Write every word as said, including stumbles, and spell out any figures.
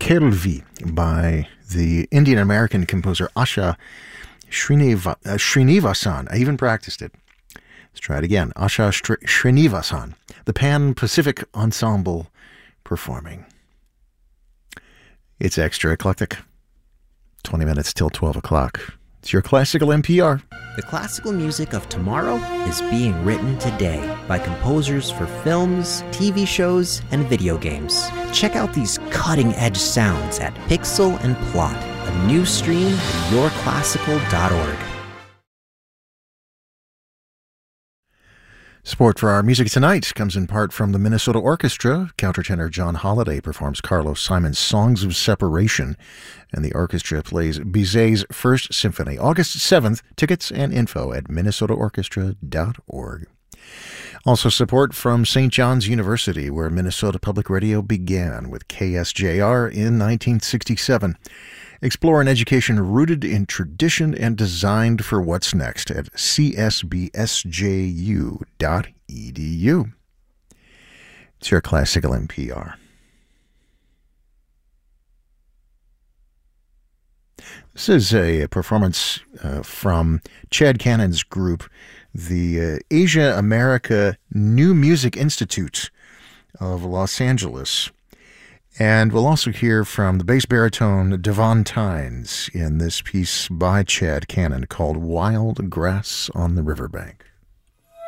Kelvi by the Indian-American composer Asha Srineva- uh, Srinivasan. I even practiced it. Let's try it again. Asha Sri- Srinivasan, the Pan-Pacific Ensemble performing. It's extra eclectic. twenty minutes till twelve o'clock. It's your Classical N P R. The classical music of tomorrow is being written today by composers for films, T V shows, and video games. Check out these cutting-edge sounds at Pixel and Plot, a new stream at your classical dot org. Support for our music tonight comes in part from the Minnesota Orchestra. Countertenor John Holliday performs Carlos Simon's Songs of Separation, and the orchestra plays Bizet's First Symphony. August seventh, tickets and info at minnesota orchestra dot org. Also support from Saint John's University, where Minnesota Public Radio began with K S J R in nineteen sixty-seven. Explore an education rooted in tradition and designed for what's next at c s b s j u dot e d u. It's your Classical N P R. This is a performance uh, from Chad Cannon's group, the uh, Asia America New Music Institute of Los Angeles. And we'll also hear from the bass baritone Devon Tynes in this piece by Chad Cannon called Wild Grass on the Riverbank.